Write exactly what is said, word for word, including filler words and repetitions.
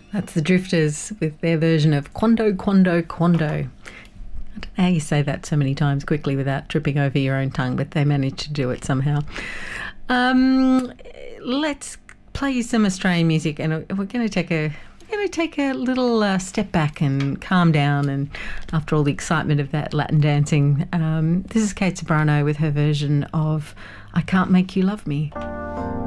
That's the Drifters with their version of Quando, Quando, Quando. I don't know how you say that so many times quickly without tripping over your own tongue, but they managed to do it somehow. Um, let's play you some Australian music, and we're going to take a we're going to take a little uh, step back and calm down. And after all the excitement of that Latin dancing, um, this is Kate Ceberano with her version of "I Can't Make You Love Me."